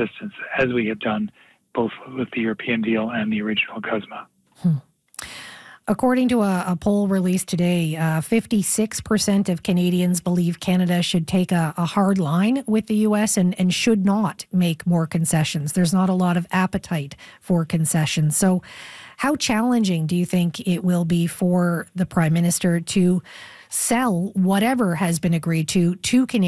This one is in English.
assistance, as we have done both with the European deal and the original CUSMA. According to a poll released today, 56% of Canadians believe Canada should take a hard line with the U.S. and should not make more concessions. There's not a lot of appetite for concessions. So how challenging do you think it will be for the Prime Minister to sell whatever has been agreed to Canadians